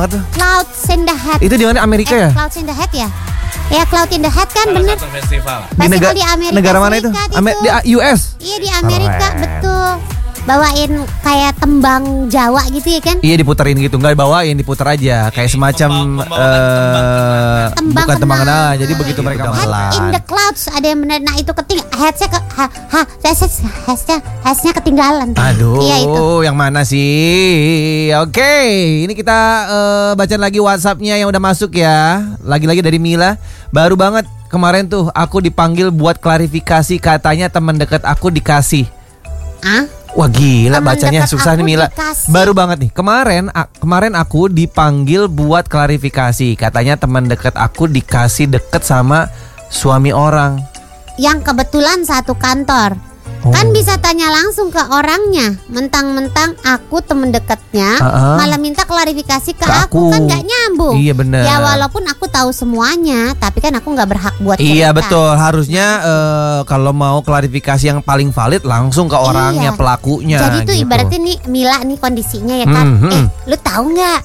Clouds in the Head. Itu di mana, Amerika ya? Clouds in the Head ya? Ya, Cloud in the Head kan bener. Festival. Festival di Amerika. Negara mana itu? Di US. Iya di Amerika, Keren. betul. Bawain kayak tembang Jawa gitu ya kan? Iya diputerin gitu, nggak bawain, diputer aja kayak semacam Tembang bukan tembang kenal. nah, jadi begitu mereka Head in the pelan. Clouds ada yang bener. Nah itu headsnya ketinggalan. Aduh, Iya itu. yang mana sih? Oke, ini kita bacain lagi WhatsApp-nya yang udah masuk ya. Lagi-lagi dari Mila. Baru banget kemarin tuh aku dipanggil buat klarifikasi, katanya teman dekat aku dikasih. Ah? Wah gila, Teman bacanya dekat susah nih aku Mila. dikasih. Baru banget nih. Kemarin aku dipanggil buat klarifikasi, katanya teman dekat aku dikasih deket sama suami orang. Yang kebetulan satu kantor. Oh. Kan bisa tanya langsung ke orangnya. Mentang-mentang aku temen dekatnya, malah minta klarifikasi ke aku. Kan gak nyambung. Iya benar. Ya walaupun aku tahu semuanya, tapi kan aku gak berhak buat cerita. Iya betul. Harusnya kalau mau klarifikasi yang paling valid langsung ke orangnya, Iya. pelakunya. Jadi tuh gitu. ibaratnya nih Mila nih kondisinya ya kan. Lu tahu nggak